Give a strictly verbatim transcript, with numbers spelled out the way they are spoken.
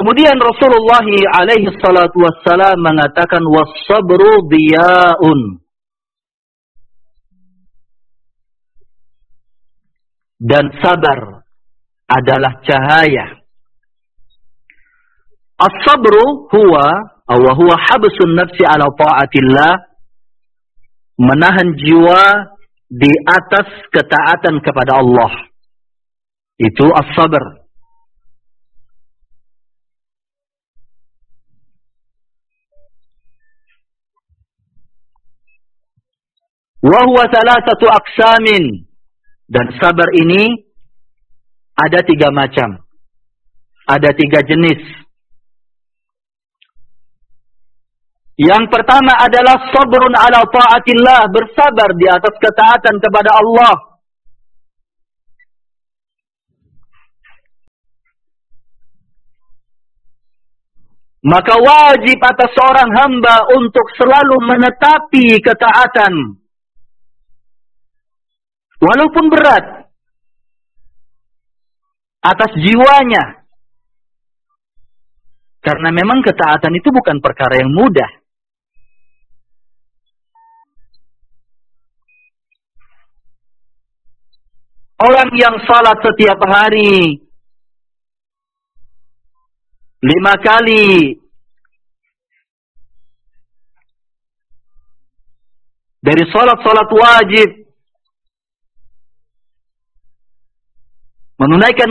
Kemudian Rasulullah alaihi salatu wassalam mengatakan was-sabru diya'un. Dan sabar adalah cahaya. As-sabru huwa aw huwa habsun nafsi ala ta'atillah, menahan jiwa di atas ketaatan kepada Allah. Itu as-sabr. Wa huwa thalathatu aqsamin. Dan sabar ini ada tiga macam. Ada tiga jenis. Yang pertama adalah sabrun ala ta'atillah, bersabar di atas ketaatan kepada Allah. Maka wajib atas seorang hamba untuk selalu menetapi ketaatan. Walaupun berat atas jiwanya. Karena memang ketaatan itu bukan perkara yang mudah. Orang yang salat setiap hari lima kali dari salat-salat wajib, menunaikan